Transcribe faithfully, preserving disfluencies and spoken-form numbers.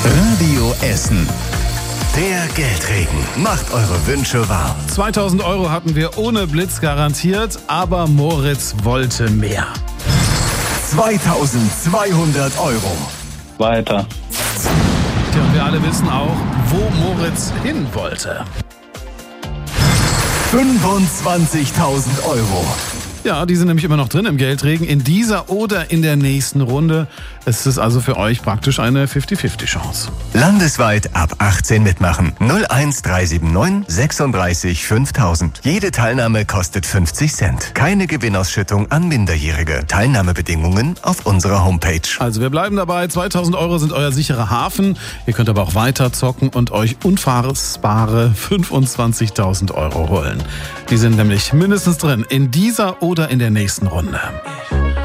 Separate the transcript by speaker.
Speaker 1: Radio Essen. Der Geldregen macht eure Wünsche wahr.
Speaker 2: zweitausend Euro hatten wir ohne Blitz garantiert, aber Moritz wollte mehr.
Speaker 1: zweitausendzweihundert Euro.
Speaker 3: Weiter.
Speaker 2: Tja, und wir alle wissen auch, wo Moritz hin wollte.
Speaker 1: fünfundzwanzigtausend Euro.
Speaker 2: Ja, die sind nämlich immer noch drin im Geldregen, in dieser oder in der nächsten Runde. Es ist also für euch praktisch eine fünfzig fünfzig Chance.
Speaker 1: Landesweit ab achtzehn mitmachen. null eins drei sieben neun sechsunddreißig fünftausend. Jede Teilnahme kostet fünfzig Cent. Keine Gewinnausschüttung an Minderjährige. Teilnahmebedingungen auf unserer Homepage.
Speaker 2: Also wir bleiben dabei, zweitausend Euro sind euer sicherer Hafen. Ihr könnt aber auch weiter zocken und euch unfassbare fünfundzwanzigtausend Euro holen. Die sind nämlich mindestens drin in dieser oder in der nächsten Runde.